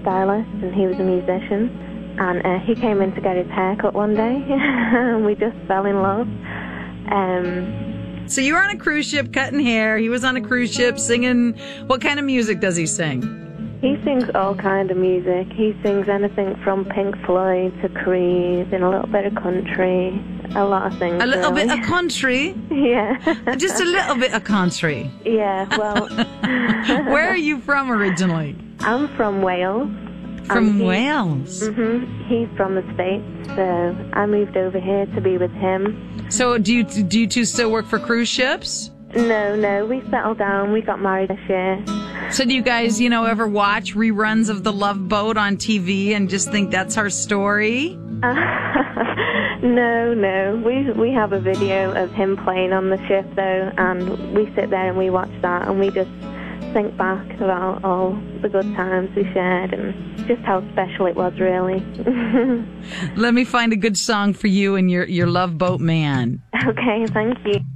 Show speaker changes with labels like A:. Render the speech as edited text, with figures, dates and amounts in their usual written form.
A: hairstylist and he was a musician. And he came in to get his hair cut one day, and we just fell in love.
B: So you were on a cruise ship cutting hair. He was on a cruise ship singing. What kind of music does he sing?
A: He sings all kind of music. He sings anything from Pink Floyd to Creed and a little bit of country. A lot of things.
B: A little
A: really.
B: bit of country?
A: Yeah.
B: Just a little bit of country?
A: Yeah, well...
B: Where are you from originally?
A: I'm from Wales.
B: From Wales?
A: Mm-hmm. He's from the States, so I moved over here to be with him.
B: So do you two still work for cruise ships?
A: No, we settled down. We got married this year.
B: So do you guys, ever watch reruns of The Love Boat on TV and just think that's our story?
A: No. We have a video of him playing on the ship, though, and we sit there and we watch that, and we just think back about all the good times we shared and just how special it was, really.
B: Let me find a good song for you and your Love Boat man.
A: Okay, thank you.